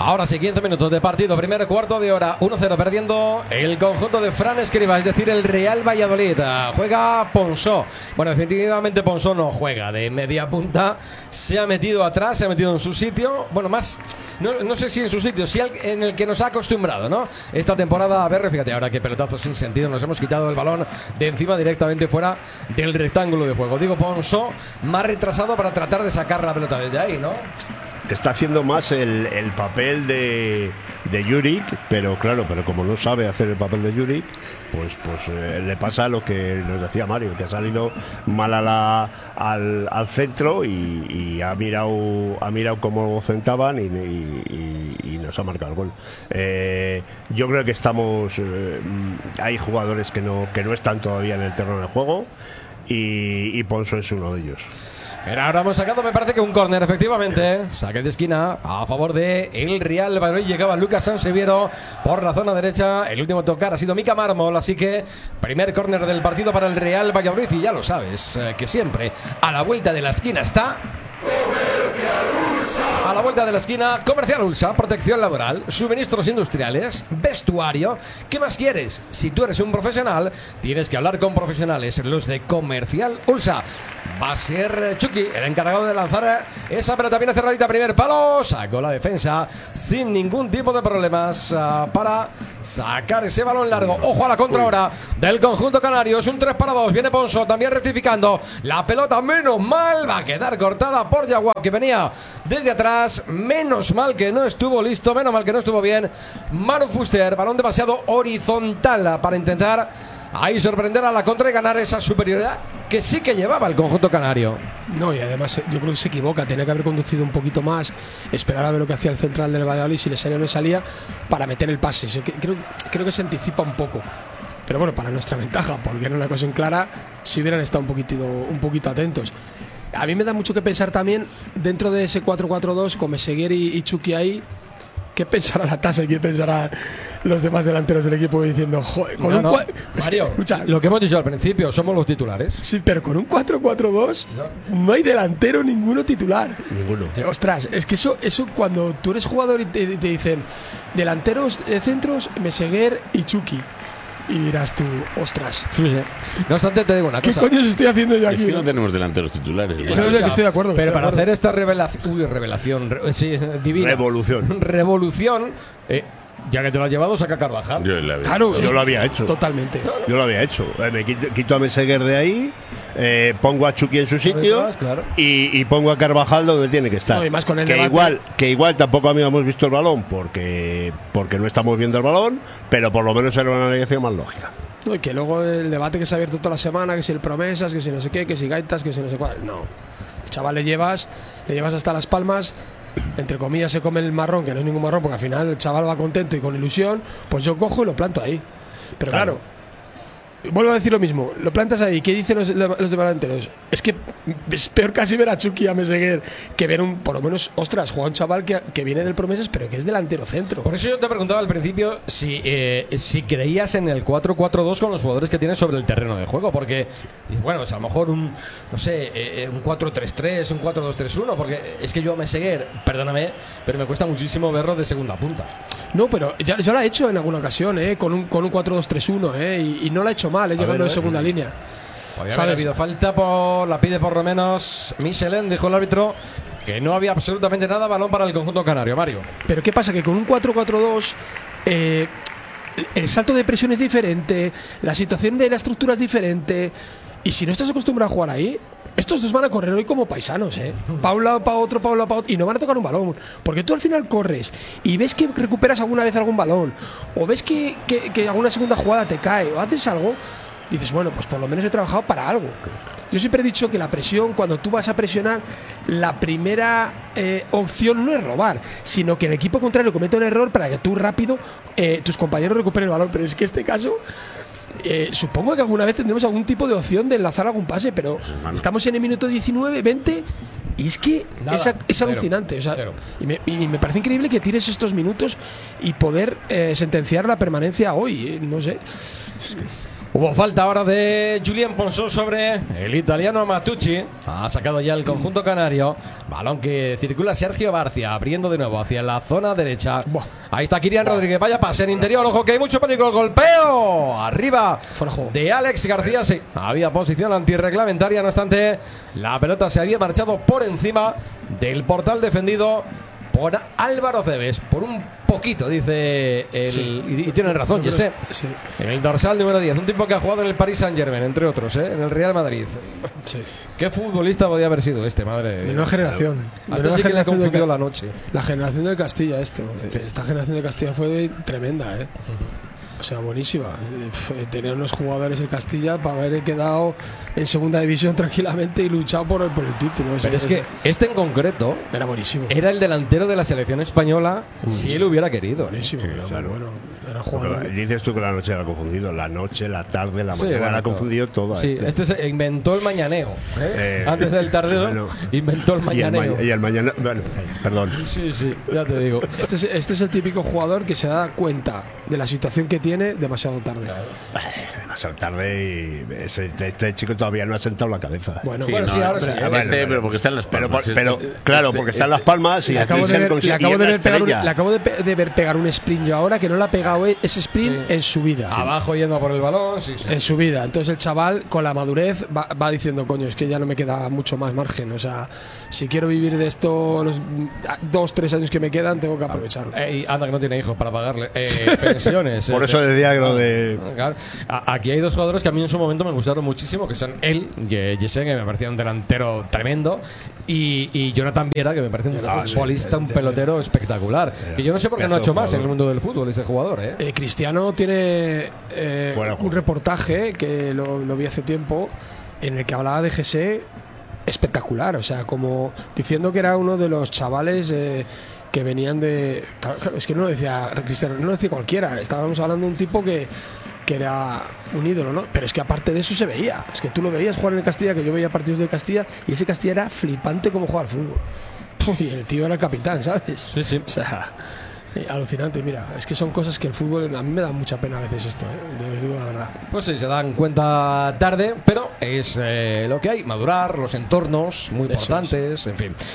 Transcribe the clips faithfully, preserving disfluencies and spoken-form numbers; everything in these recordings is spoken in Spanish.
Ahora sí, quince minutos de partido, primer cuarto de hora, uno cero perdiendo el conjunto de Fran Escribá, es decir, el Real Valladolid. Juega Ponsó. Bueno, definitivamente Ponsó no juega de media punta, se ha metido atrás, se ha metido en su sitio, bueno, más, no, no sé si en su sitio, sí en el que nos ha acostumbrado, ¿no? Esta temporada, a ver, fíjate, ahora qué pelotazo sin sentido, nos hemos quitado el balón de encima directamente fuera del rectángulo de juego. Digo, Ponsó más retrasado para tratar de sacar la pelota desde ahí, ¿no? Está haciendo más el, el papel de, de Juric, pero claro, pero como no sabe hacer el papel de Juric, pues, pues eh, le pasa lo que nos decía Mario, que ha salido mal a la, al, al centro y, y ha mirado ha mirado cómo sentaban y, y, y, y nos ha marcado el gol. Eh, yo creo que estamos eh, hay jugadores que no, que no están todavía en el terreno de juego y, y Ponsó es uno de ellos. Pero ahora hemos sacado, me parece que un córner, efectivamente. Saque de esquina a favor de el Real Valladolid. Llegaba Lucas Sanseviero por la zona derecha. El último a tocar ha sido Mika Mármol. Así que primer córner del partido para el Real Valladolid. Y ya lo sabes, eh, que siempre a la vuelta de la esquina está... A la vuelta de la esquina, Comercial Ulsa, protección laboral, suministros industriales, vestuario. ¿Qué más quieres? Si tú eres un profesional, tienes que hablar con profesionales, los de Comercial Ulsa. Va a ser Chucky el encargado de lanzar esa pelota bien cerradita, primer palo, sacó la defensa sin ningún tipo de problemas uh, para sacar ese balón largo. Ojo a la contra ahora del conjunto canario, es un tres para dos, viene Ponsó también rectificando, la pelota menos mal va a quedar cortada por Yaguá, que venía desde atrás, menos mal que no estuvo listo, menos mal que no estuvo bien Manu Fuster, balón demasiado horizontal para intentar ahí sorprender a la contra y ganar esa superioridad que sí que llevaba el conjunto canario. No, y además yo creo que se equivoca, tenía que haber conducido un poquito más, esperar a ver lo que hacía el central del Valladolid, si le salía o no salía, para meter el pase. Yo creo, creo que se anticipa un poco, pero bueno, para nuestra ventaja, porque era una cosa en clara, si hubieran estado un poquitito, un poquito atentos. A mí me da mucho que pensar también dentro de ese cuatro cuatro dos con Meseguer y, y Chucky ahí. ¿Qué pensará la tasa y qué pensarán los demás delanteros del equipo diciendo, joder, con no, un no. Mario, es que, escucha, lo que hemos dicho al principio, somos los titulares. Sí, pero con un cuatro cuatro dos no. no hay delantero ninguno titular. Ninguno. Ostras, es que eso, eso cuando tú eres jugador y te, te dicen delanteros, eh, centros, Meseguer y Chucky. Y dirás tú, ostras. Sí, sí. No obstante, te digo una cosa. ¿Qué coño estoy haciendo yo aquí? Es que no tenemos delanteros titulares. No, no, que estoy de acuerdo. Pero estoy para de acuerdo. hacer esta revelación. Uy, revelación. Re, sí, divina. Revolución. Revolución. Eh, ya que te lo has llevado, saca Carvajal. Yo, la Claro, yo lo había hecho. Totalmente. Yo lo había hecho. Eh, me quito, quito a Meseguer de ahí, eh, pongo a Chucky en su sitio detrás, claro. y, y pongo a Carvajal donde tiene que estar. No, y más con el que debate. igual, que igual tampoco habíamos visto el balón porque, porque no estamos viendo el balón, pero por lo menos era una alineación más lógica. No, y que luego el debate que se ha abierto toda la semana, que si el promesas, que si no sé qué, que si gaitas, que si no sé cuál. No. El chaval le llevas, le llevas hasta Las Palmas, entre comillas se come el marrón, que no es ningún marrón, porque al final el chaval va contento y con ilusión, pues yo cojo y lo planto ahí. Pero claro, claro vuelvo a decir lo mismo, lo plantas ahí, ¿qué dicen los, los delanteros? Es que es peor casi ver a Chucky y a Meseguer que ver un, por lo menos, ostras, juega un chaval que, que viene del Promesas, pero que es delantero centro. Por eso yo te preguntaba al principio si, eh, si creías en el cuatro cuatro dos con los jugadores que tienes sobre el terreno de juego, porque, bueno, pues a lo mejor un, no sé, eh, un cuatro tres tres, un cuatro dos tres uno, porque es que yo a Meseguer, perdóname, pero me cuesta muchísimo verlo de segunda punta. No, pero ya, yo lo he hecho en alguna ocasión, eh, con un, con un cuatro dos tres uno, eh, y, y no lo he hecho mal, he llegado en segunda línea. Podría haber habido falta, por, la pide por lo menos Michelin, dijo el árbitro que no había absolutamente nada, balón para el conjunto canario, Mario. Pero ¿qué pasa? Que con un cuatro cuatro dos eh, el salto de presión es diferente, la situación de la estructura es diferente, y si no estás acostumbrado a jugar ahí, estos dos van a correr hoy como paisanos, ¿eh? Para un lado, para otro, para un lado, para otro, y no van a tocar un balón. Porque tú al final corres y ves que recuperas alguna vez algún balón, o ves que, que, que alguna segunda jugada te cae, o haces algo, dices, bueno, pues por lo menos he trabajado para algo. Yo siempre he dicho que la presión, cuando tú vas a presionar, la primera eh, opción no es robar, sino que el equipo contrario cometa un error para que tú rápido, eh, tus compañeros recuperen el balón. Pero es que este caso... Eh, supongo que alguna vez tendremos algún tipo de opción de enlazar algún pase, pero estamos en el minuto diecinueve, veinte y es que Nada, es, es cero, alucinante. O sea, cero. y, me, y me parece increíble que tires estos minutos y poder eh, sentenciar la permanencia hoy. Eh, no sé. Hubo falta ahora de Julien Ponsó sobre el italiano Matucci. Ha sacado ya el conjunto canario. Balón que circula Sergio Barcia, abriendo de nuevo hacia la zona derecha. Buah. Ahí está Kirian Rodríguez. Vaya pase en interior. Ojo que hay mucho peligro. El golpeo. Arriba Fuera de juego. de Alex García. Sí, había posición antirreglamentaria. No obstante, la pelota se había marchado por encima del portal defendido por Álvaro Cebes. Por un poquito, dice el, Sí. y, y tienen razón, Pero Jesse. sí. En el dorsal número diez, un tipo que ha jugado en el Paris Saint-Germain, entre otros, ¿eh? En el Real Madrid. Sí. ¿Qué futbolista podía haber sido este, madre de Dios? Menuda generación. Antes Menuda sí que le ha generación del confundido Ca- la noche. La generación del Castilla, esto. Esta generación del Castilla fue tremenda, ¿eh? O sea, buenísima. Eh, Tenía unos jugadores en Castilla para haber quedado en segunda división tranquilamente y luchado por el, por el título. O sea, Pero es que este en concreto era buenísimo. era el delantero de la selección española si él hubiera querido. ¿eh? Buenísimo, Sí, era muy claro. bueno. Era Pero jugador. dices tú que la noche la ha confundido. La noche, la tarde, la Sí, mañana bueno, la ha todo. confundido toda. Sí, este. este se inventó el mañaneo. ¿eh? Eh, Antes del tardeo, bueno. inventó el Y el, mañaneo. ma- y el mañana. Bueno, perdón. Sí, sí, ya te digo. Este es, este es el típico jugador que se da cuenta de la situación que tiene demasiado tarde. Demasiado tarde y ese- este, este chico todavía no ha sentado la cabeza. Bueno, Sí, Bueno, no, sí, ahora sí, este, ¿eh? Bueno, bueno. pero porque está en las Pero, palmas. por- pero Es- es- claro, este- porque está en Las Palmas y Le aquí acabo, se de ver, consigue- le acabo y es de la ver pegar un, estrella. le acabo de, pe- de ver pegar un sprint yo ahora que no le ha pegado e- ese sprint en su vida. Abajo yendo a por el balón, sí, sí. En su vida. Entonces el chaval, con la madurez, va, va diciendo, coño, es que ya no me queda mucho más margen. O sea, si quiero vivir de esto los mm, dos, tres años que me quedan, tengo que aprovecharlo. Eh, y anda que no tiene hijos para pagarle eh, pensiones. Por eh, eso decía que lo de. Claro. A- Aquí hay dos jugadores que a mí en su momento me gustaron muchísimo, que son él, Ye- Jesse, que me parecía un delantero tremendo, y, y Jonathan Viera, que me parece un Ah, sí, futbolista, un pelotero espectacular. Que yo no sé por qué no ha hecho más en el mundo del fútbol ese jugador, ¿eh? Eh, Cristiano tiene eh, Fuera de juego. un reportaje que lo, lo vi hace tiempo en el que hablaba de G S espectacular, o sea, como diciendo que era uno de los chavales eh, que venían de... Claro, claro, es que no lo decía Cristiano, no lo decía cualquiera, estábamos hablando de un tipo que, que era un ídolo, ¿no? Pero es que aparte de eso se veía, es que tú lo veías jugar en el Castilla, que yo veía partidos del Castilla, y ese Castilla era flipante como jugar al fútbol. Y el tío era el capitán, ¿sabes? Sí, sí. O sea, eh, alucinante, mira, es que son cosas que el fútbol, a mí me da mucha pena a veces esto, ¿eh? Te digo la verdad. Pues sí, se dan cuenta tarde, pero es eh, lo que hay, madurar, los entornos muy Eso importantes, en fin.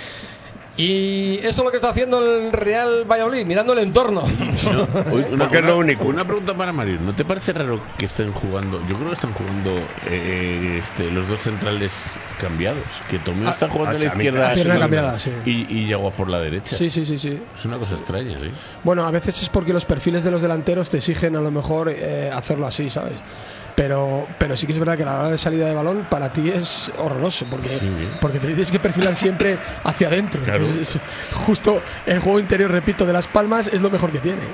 Y esto es lo que está haciendo el Real Valladolid, mirando el entorno. No, uy, una, Porque es lo una- único. Una pregunta para Mario. ¿No te parece raro que estén jugando? Yo creo que están jugando eh, este, los dos centrales cambiados. Que Tomeo está jugando a la a mí- izquierda a pierna y- cambiada, sí. y, y Yaguas por la derecha. Sí, sí, sí, sí. Es una cosa extraña, ¿sí? Bueno, a veces es porque los perfiles de los delanteros te exigen a lo mejor eh, hacerlo así, ¿sabes? Pero, pero sí que es verdad que la hora de salida de balón para ti es horroroso, porque, Sí. porque te tienes que perfilar siempre hacia adentro. Claro. Entonces, es- justo el juego interior, repito, de Las Palmas es lo mejor que tiene.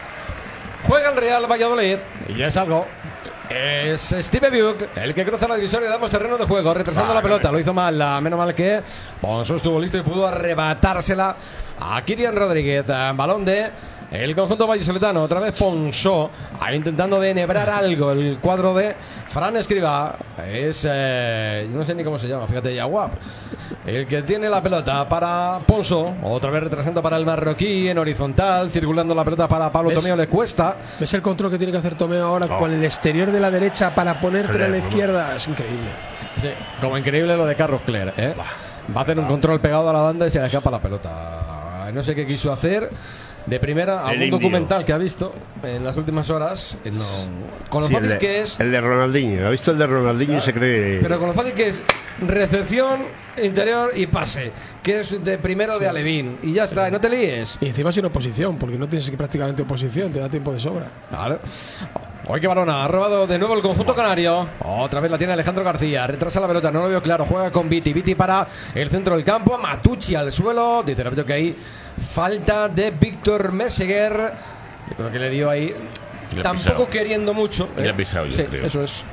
Juega el Real Valladolid y ya es algo. Es Steve Buck el que cruza la divisoria y damos terreno de juego, retrasando la pelota. Lo hizo mal, la- menos mal que Ponsó estuvo listo y pudo arrebatársela a Kirian Rodríguez. Eh, Balón de el conjunto vallisoletano. Otra vez Ponsó, ahí intentando de enhebrar algo. El cuadro de Fran Escribá es, eh, no sé ni cómo se llama, fíjate, Yaguap. El que tiene la pelota para Ponsó, otra vez retrasando para el marroquí en horizontal, circulando la pelota para Pablo ¿Ves? Tomeo, le cuesta. ¿Ves el control que tiene que hacer Tomeo ahora No. con el exterior de la derecha para ponértelo a la Claro. izquierda? Es increíble. Sí, como increíble lo de Carlos Cler, ¿eh? Va a hacer un control pegado a la banda y se le escapa la pelota. No sé qué quiso hacer. De primera, El algún indio. documental que ha visto en las últimas horas, eh, no, con lo Sí, el, fácil de, que es, el de Ronaldinho. ¿Ha visto el de Ronaldinho y se cree? pero con lo fácil que es recepción, interior y pase, que es de primero de Alevín. Y ya está, y no te líes. Y encima sin oposición, porque no tienes que prácticamente oposición, te da tiempo de sobra. Vale. Hoy que balona, ha robado de nuevo el conjunto canario. Otra vez la tiene Alejandro García. Retrasa la pelota, no lo veo claro. Juega con Viti. Viti para el centro del campo. Matucci al suelo. Dice el árbitro que hay falta de Víctor Meseguer. Yo creo que le dio ahí. Le ha Tampoco pisado. queriendo mucho. Le ha pisado, yo Sí, creo. eso es.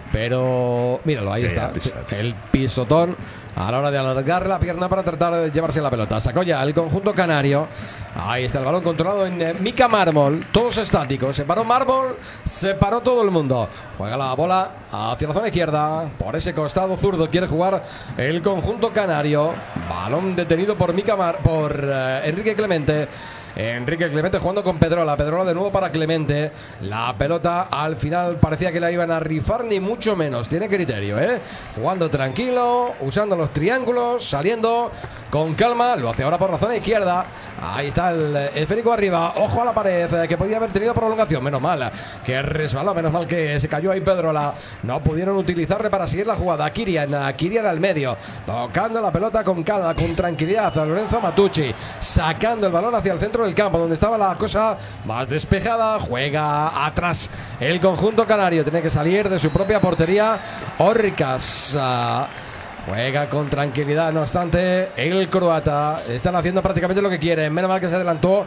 Pero míralo, ahí Sí, está. ha pisado. El pisotón a la hora de alargar la pierna para tratar de llevarse la pelota. Sacó ya el conjunto canario. Ahí está el balón controlado en eh, Mica Mármol. Todos estáticos. Se paró Mármol, se paró todo el mundo. Juega la bola hacia la zona izquierda. Por ese costado zurdo quiere jugar el conjunto canario. Balón detenido por Mica Mar por eh, Enrique Clemente. Enrique Clemente jugando con Pedrola. Pedrola de nuevo para Clemente. La pelota al final parecía que la iban a rifar, ni mucho menos. Tiene criterio, ¿eh? Jugando tranquilo, usando los triángulos, saliendo con calma. Lo hace ahora por la zona izquierda. Ahí está el esférico arriba. Ojo a la pared, que podía haber tenido prolongación. Menos mal que resbaló, menos mal que se cayó ahí Pedrola. No pudieron utilizarle para seguir la jugada. Kirian, Kirian al medio, tocando la pelota con calma, con tranquilidad. A Lorenzo Matucci, sacando el balón hacia el centro del campo, donde estaba la cosa más despejada. Juega atrás el conjunto canario. Tiene que salir de su propia portería. Orcas uh, juega con tranquilidad, no obstante, el croata. Están haciendo prácticamente lo que quieren. Menos mal que se adelantó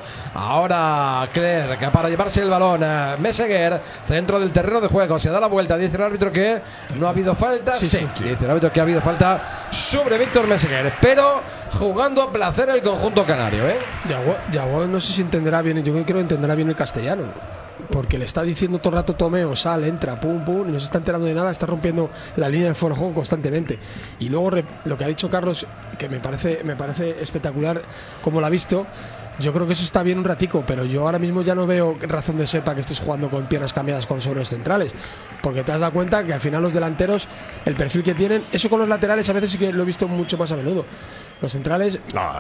ahora Clerc para llevarse el balón. Meseguer, centro del terreno de juego. Se da la vuelta. Dice el árbitro que no ha habido falta. Sí, sí, sí. Dice el árbitro que ha habido falta sobre Víctor Meseguer. Pero jugando a placer el conjunto canario, ¿eh? Yago no sé si entenderá bien. Yo creo que entenderá bien el castellano, porque le está diciendo todo el rato Tomeo, sal, entra, pum, pum, y no se está enterando de nada, está rompiendo la línea de fuera de juego constantemente. Y luego lo que ha dicho Carlos, que me parece, me parece espectacular como lo ha visto, yo creo que eso está bien un ratico, pero yo ahora mismo ya no veo razón de ser para que estés jugando con piernas cambiadas con sobre los centrales, porque te has dado cuenta que al final los delanteros, el perfil que tienen, eso con los laterales a veces sí que lo he visto mucho más a menudo. Los centrales,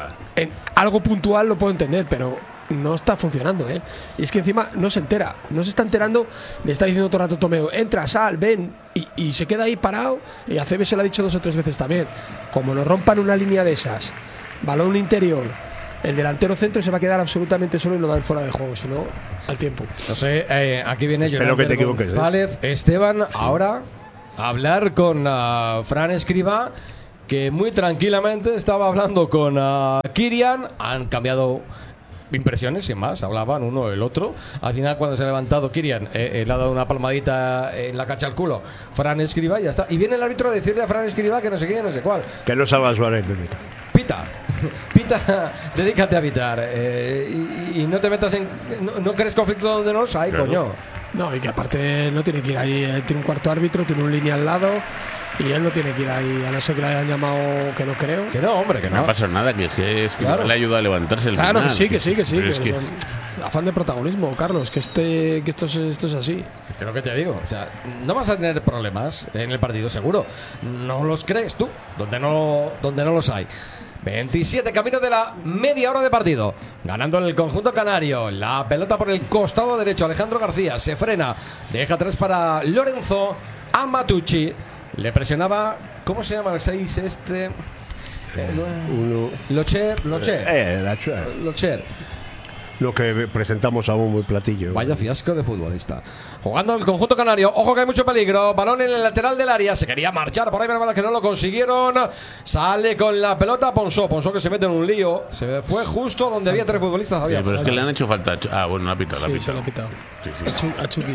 en algo puntual lo puedo entender, pero no está funcionando, ¿eh? Y es que encima no se entera, no se está enterando. Le está diciendo todo el rato Tomeo, entra, sal, ven, y, y se queda ahí parado. Y a Cebe se lo ha dicho dos o tres veces también. Como nos rompan una línea de esas, balón interior, el delantero centro se va a quedar absolutamente solo y no va a ir fuera de juego, sino al tiempo. No sé, eh, aquí viene Jonathan González, ¿eh? Esteban, sí. Ahora a hablar con uh, Fran Escribá, que muy tranquilamente estaba hablando con uh, Kirian. Han cambiado impresiones, sin más, hablaban uno el otro. Al final, cuando se ha levantado Kirian, eh, eh, le ha dado una palmadita en la cacha al culo Fran Escribá y ya está. Y viene el árbitro a decirle a Fran Escribá que no sé qué, no sé cuál. Que no salga Suárez de mitad. Pita, pita, dedícate a pitar, eh, y, y no te metas en. No, no crees conflicto donde no los hay, claro. Coño. No, y que aparte no tiene que ir ahí, eh, tiene un cuarto árbitro, tiene un línea al lado. Y él no tiene que ir ahí, a no ser que le hayan llamado, que no creo. Que no, hombre, que no. No ha pasado nada, que es que, es que claro. No le ayuda a levantarse el Claro, final, que sí, que sí, que sí. Que es que... Afán de protagonismo, Carlos, que este que esto es, esto es así. Es lo que te digo, o sea, no vas a tener problemas en el partido, seguro. No los crees tú, donde no, donde no los hay. veintisiete camino de la media hora de partido, ganando en el conjunto canario. La pelota por el costado derecho, Alejandro García se frena, deja atrás para Lorenzo Matucci. Le presionaba, ¿cómo se llama el seis este? Uno. Locher, Locher. Eh, Locher. Locher. Lo que presentamos a un muy platillo. Vaya fiasco de futbolista. Jugando el conjunto canario. Ojo que hay mucho peligro. Balón en el lateral del área. Se quería marchar por ahí, pero que no lo consiguieron. Sale con la pelota Ponsó. Ponsó que se mete en un lío. Se fue justo donde había tres futbolistas. Había sí, pero es que le han hecho falta. Ah, bueno, la ha pitado. Sí, la se lo ha pitado. Sí, sí. A Chucky.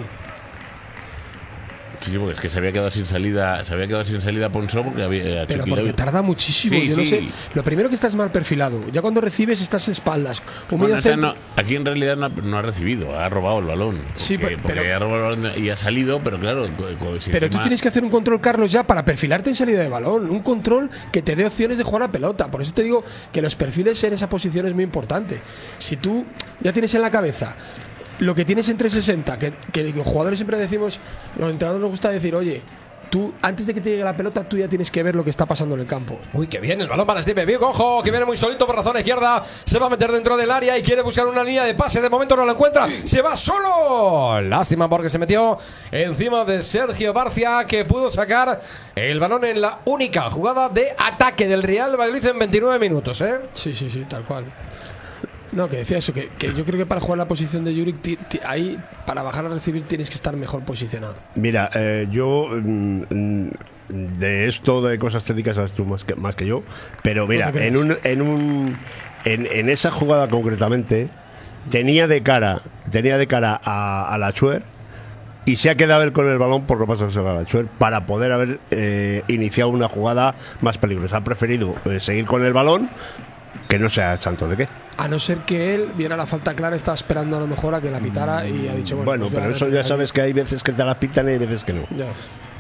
Sí, porque es que se había quedado sin salida, se había quedado sin salida Ponsó porque había Pero porque había... tarda muchísimo, sí, yo no sí. sé. Lo primero que estás mal perfilado, ya cuando recibes estás espaldas. Bueno, o sea, no, aquí en realidad no ha, no ha recibido, ha robado el balón. Porque, sí, pero, porque ha robado el balón y ha salido, pero claro. Si pero encima... tú tienes que hacer un control, Carlos, ya para perfilarte en salida de balón, un control que te dé opciones de jugar a pelota. Por eso te digo que los perfiles en esa posición es muy importante. Si tú ya tienes en la cabeza lo que tienes en trescientos sesenta, que, que los jugadores siempre decimos, los entrenadores nos gusta decir, oye, tú, antes de que te llegue la pelota, tú ya tienes que ver lo que está pasando en el campo. Uy, que viene el balón para Steve Big, ojo, que viene muy solito por la zona izquierda, se va a meter dentro del área y quiere buscar una línea de pase, de momento no la encuentra, se va solo. Lástima porque se metió encima de Sergio Barcia, que pudo sacar el balón en la única jugada de ataque del Real Valladolid en veintinueve minutos, ¿eh? Sí, sí, sí, tal cual. No, que decía eso, que, que yo creo que para jugar la posición de Juric, t- t- ahí para bajar a recibir tienes que estar mejor posicionado. Mira, eh, yo mm, de esto de cosas técnicas sabes tú más que, más que yo, pero mira, ¿No en un, en un en, en esa jugada concretamente tenía de cara, tenía de cara a, a la Chuer y se ha quedado él con el balón por no pasarse a la Chuer para poder haber eh, iniciado una jugada más peligrosa. Ha preferido eh, seguir con el balón, que no sea santo de qué. A no ser que él viera la falta clara, estaba esperando a lo mejor a que la pitara y ha dicho, bueno, bueno pues pero eso ya sabes que hay veces que te la pitan y hay veces que no. Ya.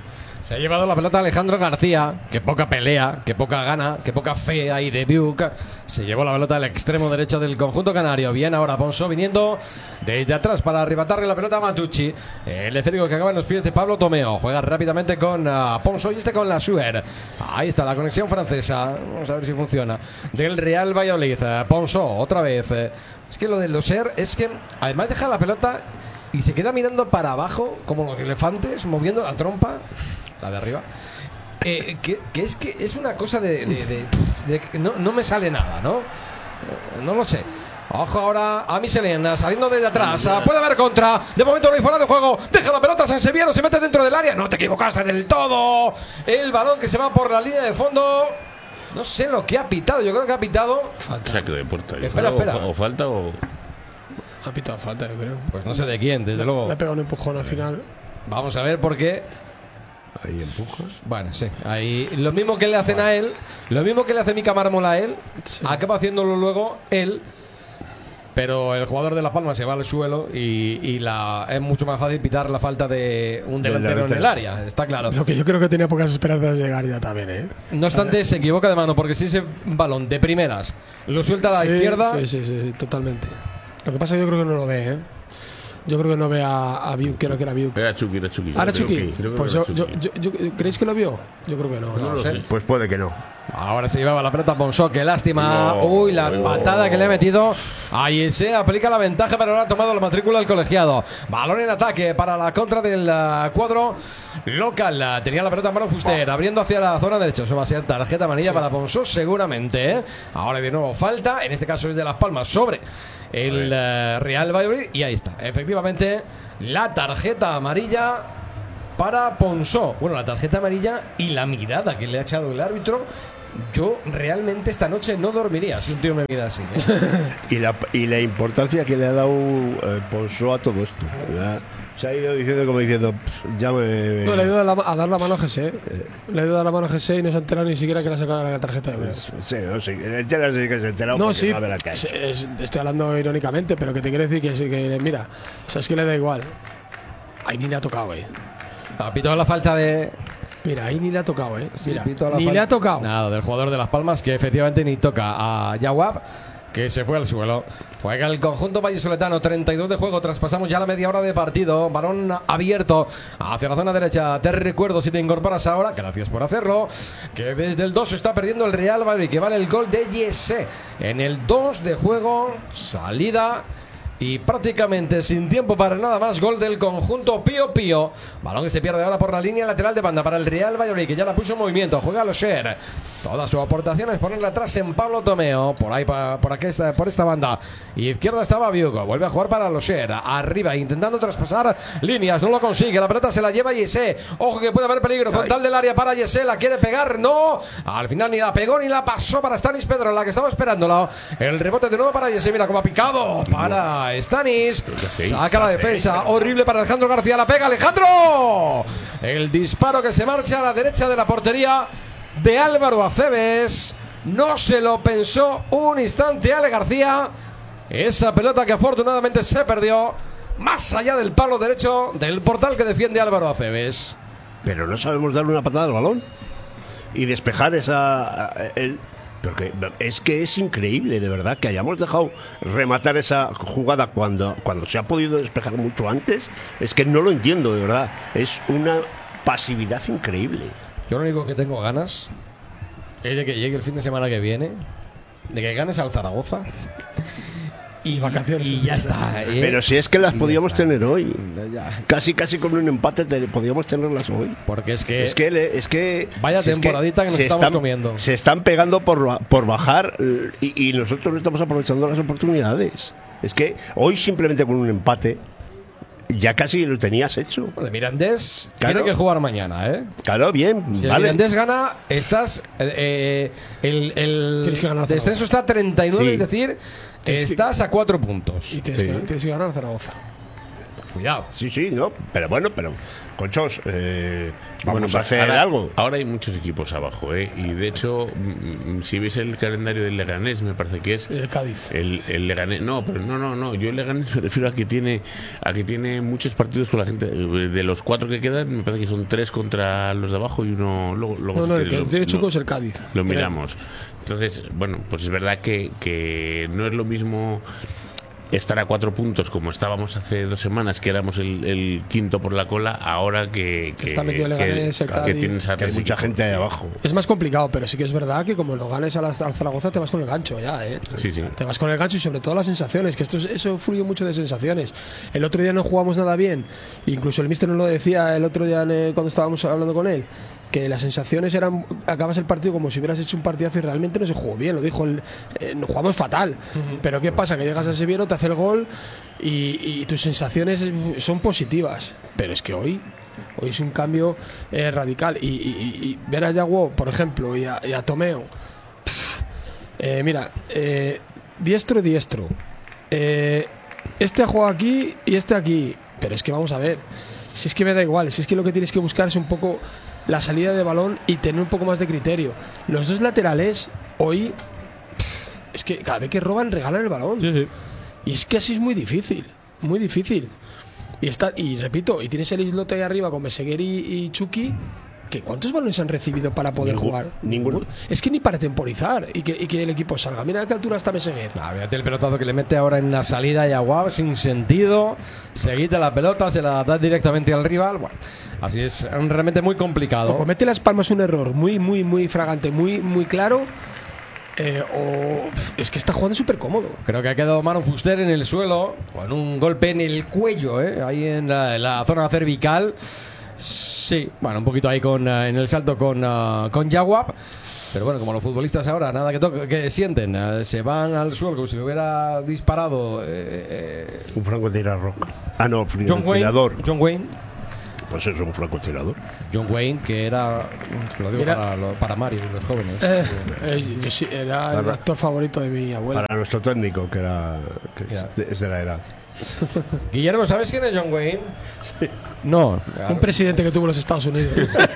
Se ha llevado la pelota Alejandro García, que poca pelea, que poca gana, que poca fe ahí de Biuk. Se llevó la pelota al extremo derecho del conjunto canario. Bien ahora Ponso viniendo desde atrás para arrebatarle la pelota a Matucci. El esférico que acaba en los pies de Pablo Tomeo. Juega rápidamente con uh, Ponso y este con la Suer. Ahí está la conexión francesa. Vamos a ver si funciona. Del Real Valladolid. Uh, Ponso otra vez. Uh, es que lo de Loser es que además deja la pelota y se queda mirando para abajo como los elefantes, moviendo la trompa. La de arriba. Eh, que, que es que es una cosa de, de, de, de que no, no me sale nada, ¿no? Eh, no lo sé. Ojo ahora a Michelin saliendo desde atrás. Puede haber contra. De momento no hay fuera de juego. Deja la pelota San Sevillano. Se mete dentro del área. No te equivocaste del todo. El balón que se va por la línea de fondo. No sé lo que ha pitado. Yo creo que ha pitado. Falta. Saque de puerta. Espera, espera. O, o falta o. Ha pitado falta, yo creo. Pues no sé de quién, desde luego. Le ha pegado un empujón al final. Vamos a ver por qué. Ahí empujas. Bueno, sí. Ahí lo mismo que le hacen a él, lo mismo que le hace Mica Mármola a él, sí. Acaba haciéndolo luego él. Pero el jugador de Las Palmas se va al suelo y, y la, es mucho más fácil pitar la falta de un delantero en el área, está claro. Lo que yo creo que tenía pocas esperanzas de llegar ya también, ¿eh? No obstante, se equivoca de mano, porque si ese balón de primeras lo suelta a la sí, izquierda. Sí, sí, sí, sí, totalmente. Lo que pasa es que yo creo que no lo ve, ¿eh? Yo creo que no ve a, a Biuk, creo que era Biuk. Era Chucky, era Chucky. ¿Ahora Chucky? Pues yo, yo, Chucky. yo, yo, ¿creéis que lo vio? Yo creo que no. No, no lo sé. sé. Pues puede que no. Ahora se llevaba la pelota Ponso, qué lástima. No, Uy, la no. patada que le ha metido. Ahí se aplica la ventaja, pero ahora ha tomado la matrícula el colegiado. Balón en ataque para la contra del uh, cuadro local. Tenía la pelota en mano Fuster, abriendo hacia la zona derecha. Eso va a ser tarjeta amarilla sí. para Ponso, seguramente. ¿eh? Ahora de nuevo falta, en este caso es de Las Palmas sobre el uh, Real Valladolid. Y ahí está, efectivamente, la tarjeta amarilla para Ponso. Bueno, la tarjeta amarilla y la mirada que le ha echado el árbitro. Yo realmente esta noche no dormiría si un tío me mira así, ¿eh? y, la, y la importancia que le ha dado eh, Ponso a todo esto. ¿Verdad? Se ha ido diciendo como diciendo, ya me... No, le ha ido a, la, a dar la mano a G S. Eh. Le ha ido a dar la mano a G S y no se ha enterado ni siquiera que le ha sacado la tarjeta de pues, Sí, no, sí, entera sí que se ha enterado. No, sí, no la que ha hecho. Es, estoy hablando irónicamente, pero que te quiero decir que, que mira, o sea, es que le da igual. Ahí ni le ha tocado, eh. Ha pitado la falta de... Mira, ahí ni le ha tocado, ¿eh? Mira, sí, ni fal... le ha tocado. Nada, del jugador de Las Palmas, que efectivamente ni toca a Yawab, que se fue al suelo. Juega el conjunto vallisoletano, treinta y dos de juego, traspasamos ya la media hora de partido. Balón abierto hacia la zona derecha. Te recuerdo, si te incorporas ahora, gracias por hacerlo, que desde el dos está perdiendo el Real Valladolid, que vale el gol de Yese. En el dos de juego, salida... Y prácticamente sin tiempo para nada más, gol del conjunto Pío Pío. Balón que se pierde ahora por la línea lateral de banda para el Real Valladolid, que ya la puso en movimiento. Juega Loser. Toda su aportación es ponerla atrás en Pablo Tomeo. Por ahí, por aquí, por esta banda. Y izquierda estaba Biugo. Vuelve a jugar para Loser. Arriba, intentando traspasar líneas. No lo consigue. La pelota se la lleva Yese. Ojo que puede haber peligro. Frontal del área para Yese. La quiere pegar. No. Al final ni la pegó ni la pasó para Stanis Pedro, la que estaba esperándola. El rebote de nuevo para Yese. Mira cómo ha picado. Para Stanis, saca la defensa, horrible para Alejandro García, la pega Alejandro, el disparo que se marcha a la derecha de la portería de Álvaro Aceves, no se lo pensó un instante Ale García, esa pelota que afortunadamente se perdió más allá del palo derecho del portal que defiende Álvaro Aceves. Pero no sabemos darle una patada al balón y despejar esa... el... Porque es que es increíble, de verdad, que hayamos dejado rematar esa jugada cuando, cuando se ha podido despejar mucho antes. Es que no lo entiendo, de verdad. Es una pasividad increíble. Yo lo único que tengo ganas es de que llegue el fin de semana que viene, de que ganes al Zaragoza. Y vacaciones. Y ya está. ¿eh? Pero si es que las y podíamos tener hoy. Ya. Casi, casi con un empate te, podíamos tenerlas hoy. Porque es que. Es que. Es que vaya si temporadita es que, que nos estamos están, comiendo. Se están pegando por, por bajar y, y nosotros no estamos aprovechando las oportunidades. Es que hoy simplemente con un empate. Ya casi lo tenías hecho. Bueno, el Mirandés claro. Tiene que jugar mañana, ¿eh? Claro, bien. Si vale. el Mirandés gana, estás. Eh, el el descenso está a treinta y nueve, sí. Es decir, tienes estás que, a cuatro puntos. Y tienes, sí. que, tienes que ganar Zaragoza. Cuidado. Sí, sí, no, pero bueno, pero conchos, eh, vamos Bueno, a hacer ahora, algo. Ahora hay muchos equipos abajo, ¿eh? Y de hecho, mm, si ves el calendario del Leganés, me parece que es El Cádiz. el, el Leganés. No, pero no, no, no. Yo el Leganés me refiero a que tiene a que tiene muchos partidos con la gente. De los cuatro que quedan, me parece que son tres contra los de abajo y uno luego. luego No, si no, el quieres que lo- tiene lo- Chuco es el Cádiz. Lo Creo. miramos. Entonces, bueno, pues es verdad que, que no es lo mismo estar a cuatro puntos como estábamos hace dos semanas, que éramos el, el quinto por la cola, ahora que, que, Está metido el que- Leganés, el que Cádiz. tienes a Que hay tres mucha equipos. gente ahí abajo. Es más complicado, pero sí que es verdad que como lo ganes a la- al Zaragoza te vas con el gancho ya, ¿eh? Sí, sí. Te vas con el gancho y sobre todo las sensaciones, que esto es- eso fluye mucho de sensaciones. El otro día no jugamos nada bien, incluso el míster nos lo decía el otro día en, eh, cuando estábamos hablando con él, que las sensaciones eran, acabas el partido como si hubieras hecho un partidazo y realmente no se jugó bien, lo dijo, el, eh, no jugamos fatal, pero ¿qué pasa? Que llegas a Sevilla, te hace el gol y, y tus sensaciones son positivas, pero es que hoy... Hoy es un cambio eh, radical. Y, y- y- y ver a Yaguo, por ejemplo, y a, y a Tomeo. pff, eh, mira, eh, diestro, diestro. Eh, este ha jugado aquí y este aquí. Pero es que vamos a ver. Si es que me da igual. Si es que lo que tienes que buscar es un poco la salida de balón y tener un poco más de criterio. Los dos laterales, hoy. pff, es que cada vez que roban, regalan el balón. Y es que así es muy difícil. Muy difícil. Y está, y repito, y tienes el islote ahí arriba con Meseguer y, y Chucky, que ¿cuántos balones han recibido para poder Ningún- jugar? ninguno. Es que ni para temporizar y que, y que el equipo salga. Mira a qué altura está Meseguer. Ah, fíjate el pelotazo que le mete ahora en la salida y Aguab sin sentido. Se quita la pelota, se la da directamente al rival. Bueno, así es realmente muy O complicado. comete las palmas un error muy, muy, muy fragante, muy, muy claro. eh, o pf, es que está jugando súper cómodo. Creo que ha quedado Manu Fuster en el suelo con un golpe en el cuello, ¿eh? Ahí en la, en la zona cervical. Sí, bueno, un poquito ahí con eh, en el salto con, uh, con Yaguab. Pero bueno, como los futbolistas ahora, nada que, toque, que sienten, eh, se van al suelo como si le hubiera disparado eh, eh, Un francotirador. Ah, no, John Wayne. tirador. John Wayne. Pues eso, un francotirador. John Wayne, que era, lo digo Mira. para, lo- para Mario y los jóvenes. Eh, eh, yo sí, era el Para- actor favorito de mi abuela. Para nuestro técnico, que era que es Ya. de- es de la edad. Guillermo, ¿sabes quién es John Wayne? No. Un presidente que tuvo los Estados Unidos.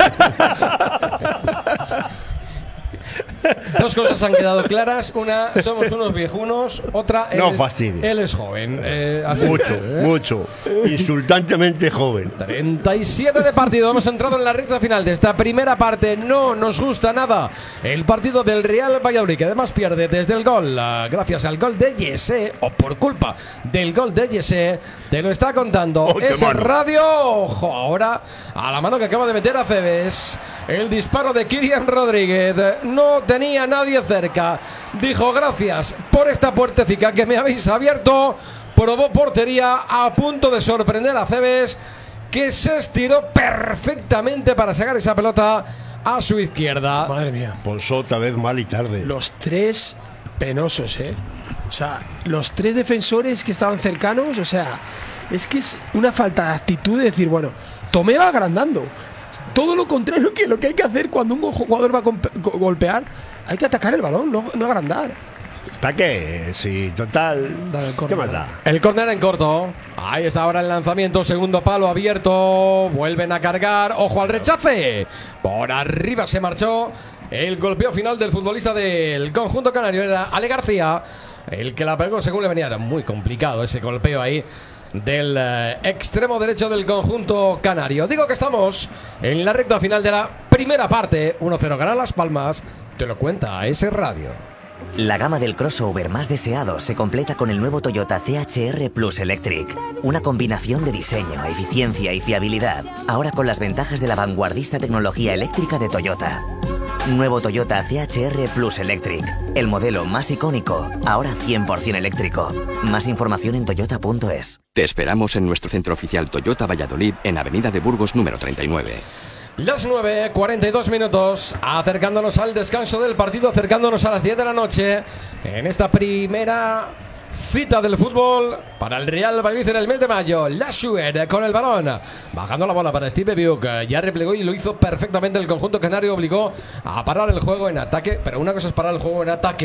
Dos cosas han quedado claras. Una, somos unos viejunos. Otra, él, No es, fastidies. él es joven. Eh, así Mucho, que, ¿eh? mucho. Insultantemente joven. treinta y siete de partido. Hemos entrado en la recta final de esta primera parte. No nos gusta nada el partido del Real Valladolid, que además pierde desde el gol, ah, gracias al gol de Yese, o por culpa del gol de Yese. Te lo está contando Oh, qué esa mano. radio. Ojo, ahora a la mano que acaba de meter a Cebes. El disparo de Kirian Rodríguez. No tenía nadie cerca. Dijo: gracias por esta puertecica que me habéis abierto. Probó portería, a punto de sorprender a Cebes, que se estiró perfectamente para sacar esa pelota a su izquierda. Madre mía. Ponzó otra vez mal y tarde. Los tres penosos, ¿eh? O sea, los tres defensores que estaban cercanos, o sea, es que es una falta de actitud de decir, bueno, Tomeo agrandando. Todo lo contrario que lo que hay que hacer cuando un jugador va a comp- go- golpear, hay que atacar el balón, no, no agrandar. ¿Para qué? Si total. Dale el ¿Qué córner. más da? El córner en corto. Ahí está ahora el lanzamiento. Segundo palo abierto. Vuelven a cargar. Ojo al rechace. Por arriba se marchó. El golpeo final del futbolista del conjunto canario era Ale García, el que la pegó según le venía. Era muy complicado ese golpeo ahí del eh, extremo derecho del conjunto canario. Digo que estamos en la recta final de la primera parte. uno cero gana Las Palmas. Te lo cuenta ese radio. La gama del crossover más deseado se completa con el nuevo Toyota C H R Plus Electric. Una combinación de diseño, eficiencia y fiabilidad. Ahora con las ventajas de la vanguardista tecnología eléctrica de Toyota. Nuevo Toyota C H R Plus Electric. El modelo más icónico, ahora cien por ciento eléctrico. Más información en toyota punto es. Te esperamos en nuestro centro oficial Toyota Valladolid en Avenida de Burgos número treinta y nueve. Las nueve, cuarenta y dos minutos, acercándonos al descanso del partido, acercándonos a las diez de la noche, en esta primera cita del fútbol para el Real Valladolid en el mes de mayo. Lashuer con el balón, bajando la bola para Steve Biuk, ya replegó y lo hizo perfectamente el conjunto canario, obligó a parar el juego en ataque, pero una cosa es parar el juego en ataque,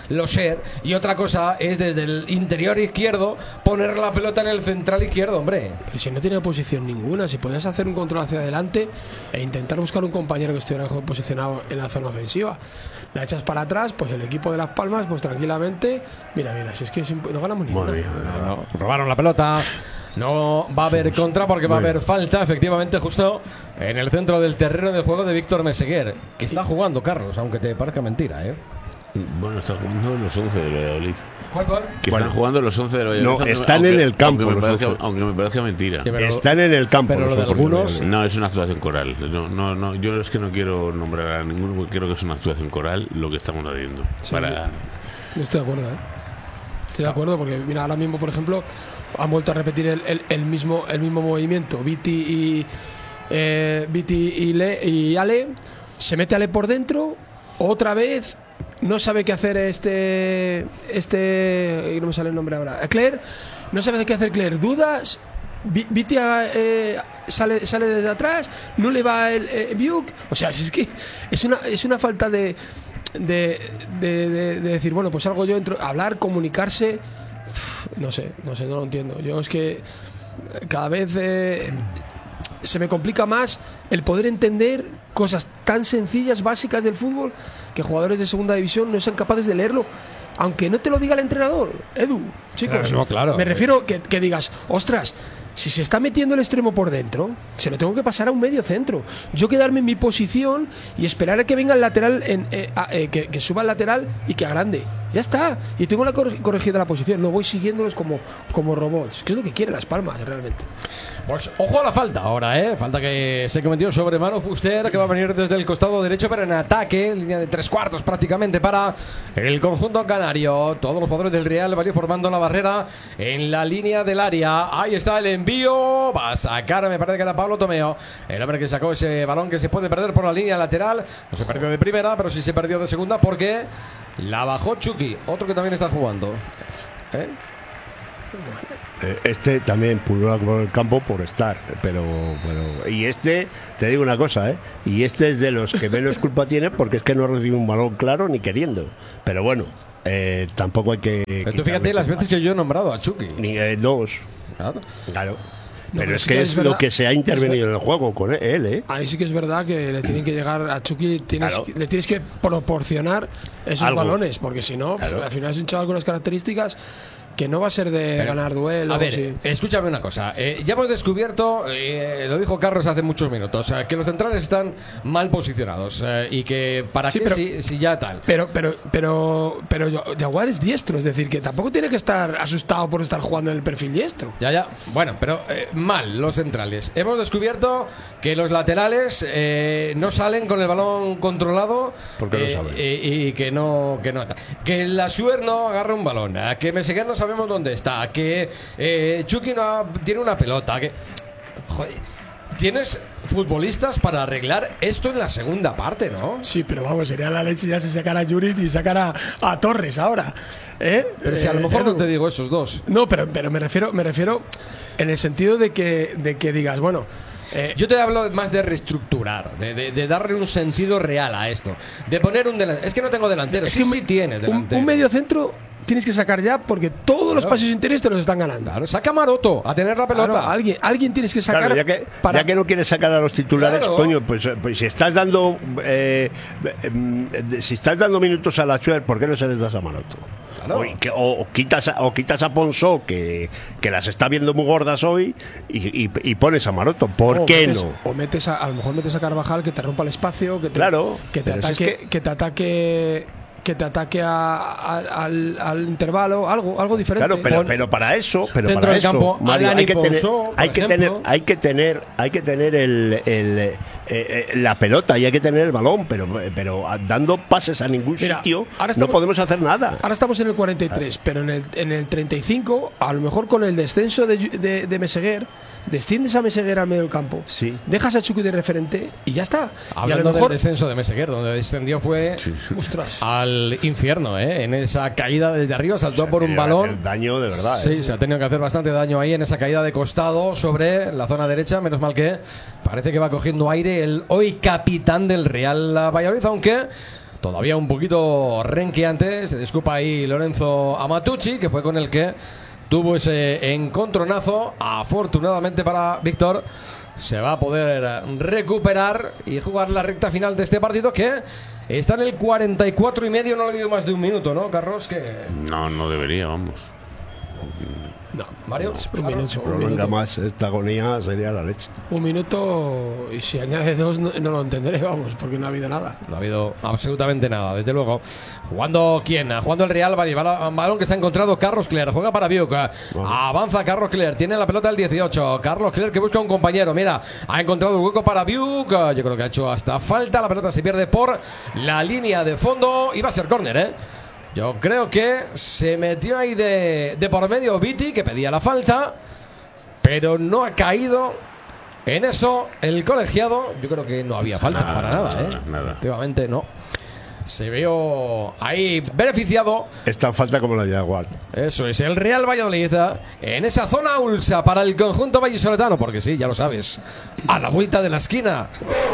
lo ser, y otra cosa es desde el interior izquierdo poner la pelota en el central izquierdo, hombre. Pero si no tiene posición ninguna, si podías hacer un control hacia adelante e intentar buscar un compañero que estuviera mejor posicionado en la zona ofensiva. La echas para atrás, pues el equipo de Las Palmas, pues tranquilamente, mira, mira, si es que es imp- no ganamos ninguna. Madre mía. No, no, robaron la pelota. No va a haber contra porque va a haber falta, efectivamente, justo en el centro del terreno de juego de Víctor Meseguer, que está jugando, Carlos, aunque te parezca mentira, ¿eh? Bueno, están jugando los once del Valladolid. ¿Cuál, cuál? Que Bueno. están jugando los once del Valladolid. No, Aunque- están aunque- en el campo Aunque me, los parezca, once. aunque me parezca mentira. Sí, pero- Están en el campo. pero lo de los once algunos- Valladolid. No, es una actuación coral. No, no, no, yo es que no quiero nombrar a ninguno porque creo que es una actuación coral lo que estamos haciendo. Sí, para... Yo estoy de acuerdo, ¿eh? Estoy de acuerdo porque, mira, ahora mismo, por ejemplo, han vuelto a repetir el, el, el mismo, el mismo movimiento. Viti y, eh, Viti y, Le, y Ale. Se mete Ale por dentro. Otra vez. No sabe qué hacer este. Este. No me sale el nombre ahora. Claire. No sabe qué hacer Claire. Dudas. Vi- Viti eh, sale, sale desde atrás. No le va el eh, Biuk. O sea, si es que es una, es una falta de. De, de, de, de decir, bueno, pues salgo yo, entro, hablar, comunicarse. Uf, no sé, no sé, no lo entiendo. Yo es que cada vez eh, se me complica más el poder entender cosas tan sencillas, básicas del fútbol, que jugadores de segunda división no sean capaces de leerlo. Aunque no te lo diga el entrenador, Edu, chicos. Claro, no, claro. Me refiero que, que digas, ostras, si se está metiendo el extremo por dentro, se lo tengo que pasar a un medio centro. Yo quedarme en mi posición y esperar a que venga el lateral, en, eh, a- eh, que, que suba el lateral y que agrande. Ya está. Y tengo la corre- corregida la posición. No voy siguiéndolos como, como robots. Que es lo que quiere Las Palmas, realmente. Pues ojo a la falta ahora, ¿eh? Falta que se cometió sobre Manu Fuster, que va a venir desde el costado derecho, pero en ataque, línea de tres cuartos prácticamente para el conjunto canario. Todos los jugadores del Real van a ir formando la barrera en la línea del área. Ahí está el envío. Va a sacar, me parece que era Pablo Tomeo, el hombre que sacó ese balón que se puede perder por la línea lateral. No se perdió de primera, pero sí se perdió de segunda porque la bajó Chucky, otro que también está jugando. ¿Eh? Eh, Este también pulula por el campo por estar, pero, pero y este, te digo una cosa, ¿eh? Y este es de los que menos culpa tiene porque es que no recibe un balón claro ni queriendo. Pero bueno, eh, tampoco hay que. Pero tú quitarle fíjate las culpa. veces que yo he nombrado a Chucky. Ni eh, dos, Claro. claro. No, pero pero es sí que que es es lo verdad- que se ha intervenido en el juego con él, ¿eh? Ahí sí que es verdad que le tienen que llegar a Chucky, tienes, Claro. le tienes que proporcionar esos Algo. balones, porque si no, Claro. al final es un chaval con unas características que no va a ser de Pero, ganar duelo. A ver, sí. escúchame una cosa. Eh, ya hemos descubierto, eh, lo dijo Carlos hace muchos minutos, eh, que los centrales están mal posicionados eh, y que para Sí, qué pero- si, si ya tal. Pero, pero, pero, pero Jaguar es diestro, es decir, que tampoco tiene que estar asustado por estar jugando en el perfil diestro. Ya, ya. Bueno, pero eh, mal los centrales. Hemos descubierto que los laterales eh, no salen con el balón controlado. ¿Por qué no eh, saben? eh, y que no, que no. Que la Suer no agarra un balón. a Que Meseguer no sabemos dónde está. Que eh, Chucky no ha- tiene una pelota. Que. Joder. Tienes futbolistas para arreglar esto en la segunda parte, ¿no? Sí, pero vamos, sería la leche ya si sacara a Juric y sacara a, a Torres ahora. ¿Eh? Pero si a lo Eh, mejor Edu. no te digo esos dos. No, pero, pero me refiero, me refiero en el sentido de que, de que digas, bueno. eh, Yo te hablo más de reestructurar, de, de- de darle un sentido real a esto. De poner un delantero. Es que no tengo delantero. es Sí, que sí tienes un, delantero. un medio centro tienes que sacar ya porque todos los Claro. pasos interiores te los están ganando. Claro, saca a Maroto a tener la pelota. Claro, alguien, alguien tienes que sacar Claro, ya que, para ya que no quieres sacar a los titulares, Claro. coño, pues, eh, pues si estás dando eh, eh, si estás dando minutos a la Chuer, ¿por qué no se les das a Maroto? Claro. O, y que- o- o quitas a, o quitas a Ponzó, que, que las está viendo muy gordas hoy, y, y- y pones a Maroto. ¿Por o qué metes- no? O metes a, a lo mejor metes a Carvajal que te rompa el espacio, que te, Claro, que te pero si ataque, es que- que te ataque que te ataque a- a- al, al intervalo, algo, algo diferente. Claro, pero, Pon- pero para eso, pero centro para del eso, campo, Mario, Alan hay que y tener, Ponzó, por hay que tener, ejemplo. hay que tener, hay que tener el, el, eh, eh, la pelota y hay que tener el balón, pero, pero dando pases a ningún Mira, sitio ahora no estamos- podemos hacer nada. Ahora estamos en el cuarenta y tres, pero en el, en el treinta y cinco, a lo mejor con el descenso de, de, de Meseguer, desciendes a Meseguer al medio del campo, Sí. dejas a Chucky de referente y ya está. y a Hablando lo mejor, del descenso de Meseguer, donde descendió fue ostras, al infierno, ¿eh? En esa caída desde arriba, saltó por un Tiene que balón. hacer daño de verdad. Sí, ¿eh? se ha tenido que hacer bastante daño ahí en esa caída de costado sobre la zona derecha. Menos mal que parece que va cogiendo aire el hoy capitán del Real Valladolid, aunque todavía un poquito renqueante. Se disculpa ahí Lorenzo Amatucci, que fue con el que tuvo ese encontronazo. Afortunadamente para Víctor, se va a poder recuperar y jugar la recta final de este partido, que está en el cuarenta y cuatro y medio. No le ha habido más de un minuto, ¿no, Carlos? Que... No, no debería, vamos. No, Mario, un minuto, un prolonga minuto. más esta agonía, sería la leche. Un minuto, y si añade dos no, no lo entenderé, vamos, porque no ha habido nada. no ha habido absolutamente nada, desde luego. Jugando quién, jugando el Real Valladolid, balón que se ha encontrado Carlos Cler, juega para Biuk, avanza Carlos Cler, tiene la pelota el dieciocho, Carlos Cler que busca un compañero, mira, ha encontrado un hueco para Biuk, yo creo que ha hecho hasta falta, la pelota se pierde por la línea de fondo, y va a ser córner, eh. Yo creo que se metió ahí de, de por medio Viti, que pedía la falta, pero no ha caído en eso el colegiado. Yo creo que no había falta Nada, para nada, ¿eh? nada. Efectivamente, no. Se vio ahí beneficiado. Es tan falta como la de Jaguar. Eso es, el Real Valladolid en esa zona ulsa para el conjunto vallisoletano, porque sí, ya lo sabes, a la vuelta de la esquina.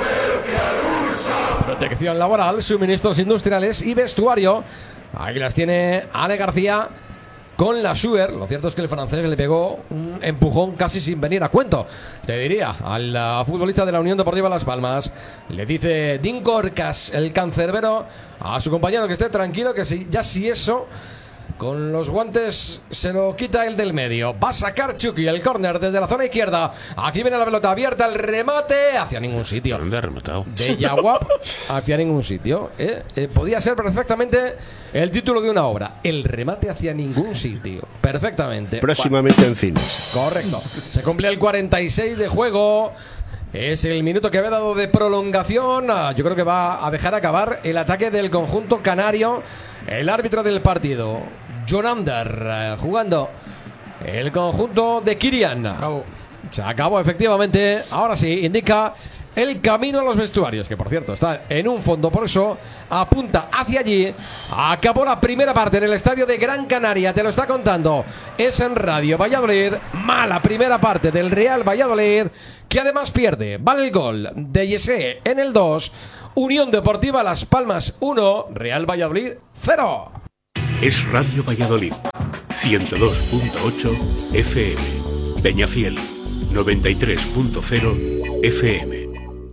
Protección laboral, suministros industriales y vestuario. Ahí las tiene Ale García con la Schuer. Lo cierto es que el francés le pegó un empujón casi sin venir a cuento, te diría, al uh, futbolista de la Unión Deportiva Las Palmas. Le dice Dinko Orcas, el cancerbero, a su compañero que esté tranquilo, que si, ya si eso, con los guantes se lo quita el del medio. Va a sacar Chucky el córner desde la zona izquierda. Aquí viene la pelota abierta, el remate hacia ningún sitio. ¿Dónde ha rematado? De Yaguap hacia ningún sitio. ¿eh? Eh, podía ser perfectamente el título de una obra. El remate hacia ningún sitio. Perfectamente. Próximamente en cines. Correcto. Se cumple el cuarenta y seis de juego. Es el minuto que había dado de prolongación. Yo creo que va a dejar acabar el ataque del conjunto canario. El árbitro del partido, John Ander, eh, jugando el conjunto de Kirian. Acabó. Se acabó, efectivamente. Ahora sí, indica el camino a los vestuarios, que por cierto está en un fondo, por eso apunta hacia allí. Acabó la primera parte en el estadio de Gran Canaria, te lo está contando. Es en Radio Valladolid. Mala primera parte del Real Valladolid, que además pierde. Vale el gol de Yese en el dos. Unión Deportiva Las Palmas uno, Real Valladolid cero. Es Radio Valladolid, ciento dos punto ocho F M. Peñafiel, noventa y tres punto cero F M.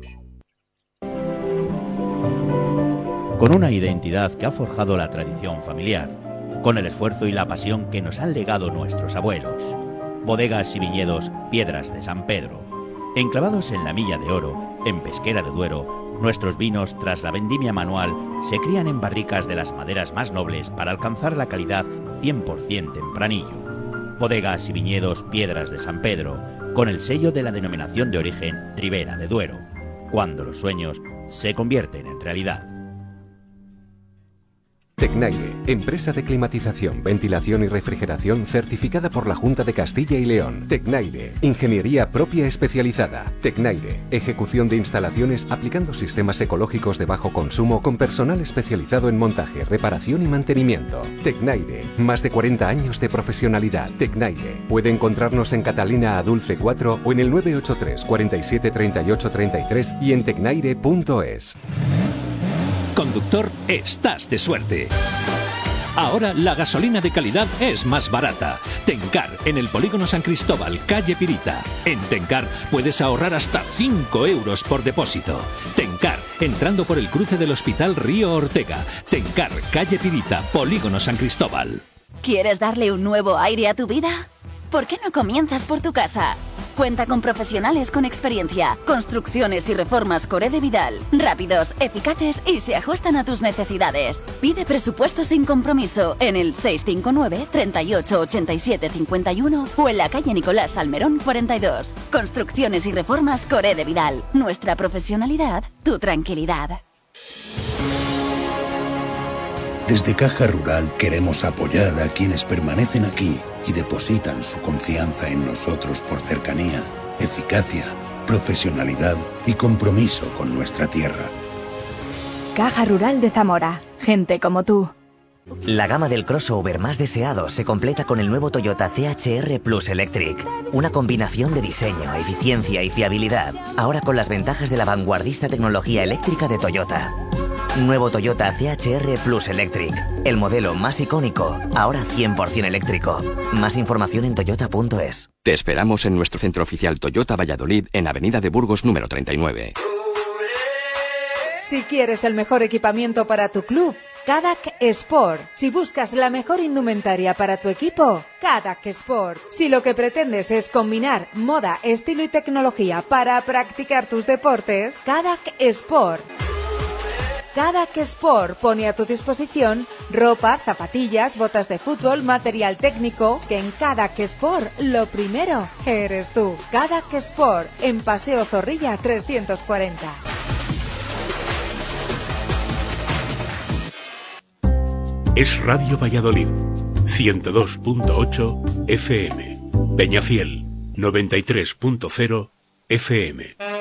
Con una identidad que ha forjado la tradición familiar, con el esfuerzo y la pasión que nos han legado nuestros abuelos. Bodegas y viñedos Piedras de San Pedro. Enclavados en la Milla de Oro, en Pesquera de Duero, nuestros vinos, tras la vendimia manual, se crían en barricas de las maderas más nobles para alcanzar la calidad cien por ciento tempranillo. Bodegas y viñedos Piedras de San Pedro, con el sello de la denominación de origen Ribera de Duero, cuando los sueños se convierten en realidad. Tecnaire, empresa de climatización, ventilación y refrigeración certificada por la Junta de Castilla y León. Tecnaire, ingeniería propia especializada. Tecnaire, ejecución de instalaciones aplicando sistemas ecológicos de bajo consumo con personal especializado en montaje, reparación y mantenimiento. Tecnaire, más de cuarenta años de profesionalidad. Tecnaire, puede encontrarnos en Catalina Adulce cuatro o en el nueve ocho tres, cuarenta y siete, treinta y ocho, treinta y tres y en tecnaire punto es. Conductor, estás de suerte. Ahora la gasolina de calidad es más barata. Tencar, en el Polígono San Cristóbal, calle Pirita. En Tencar puedes ahorrar hasta cinco euros por depósito. Tencar, entrando por el cruce del Hospital Río Ortega. Tencar, calle Pirita, Polígono San Cristóbal. ¿Quieres darle un nuevo aire a tu vida? ¿Por qué no comienzas por tu casa? Cuenta con profesionales con experiencia. Construcciones y reformas Coré de Vidal. Rápidos, eficaces y se ajustan a tus necesidades. Pide presupuesto sin compromiso en el seis cinco nueve, treinta y ocho, ochenta y siete, cincuenta y uno o en la calle Nicolás Salmerón cuarenta y dos. Construcciones y reformas Coré de Vidal. Nuestra profesionalidad, tu tranquilidad. Desde Caja Rural queremos apoyar a quienes permanecen aquí y depositan su confianza en nosotros por cercanía, eficacia, profesionalidad y compromiso con nuestra tierra. Caja Rural de Zamora. Gente como tú. La gama del crossover más deseado se completa con el nuevo Toyota C H R Plus Electric. Una combinación de diseño, eficiencia y fiabilidad. Ahora con las ventajas de la vanguardista tecnología eléctrica de Toyota. Nuevo Toyota C H R Plus Electric. El modelo más icónico, ahora cien por ciento eléctrico. Más información en toyota punto es. Te esperamos en nuestro centro oficial Toyota Valladolid en Avenida de Burgos número treinta y nueve. Si quieres el mejor equipamiento para tu club, Cadac Sport. Si buscas la mejor indumentaria para tu equipo, Cadac Sport. Si lo que pretendes es combinar moda, estilo y tecnología para practicar tus deportes, Cadac Sport. Cadac Sport pone a tu disposición ropa, zapatillas, botas de fútbol, material técnico, que en Cadac Sport lo primero eres tú. Cadac Sport, en Paseo Zorrilla trescientos cuarenta. Es Radio Valladolid, ciento dos punto ocho F M. Peñafiel, noventa y tres punto cero F M.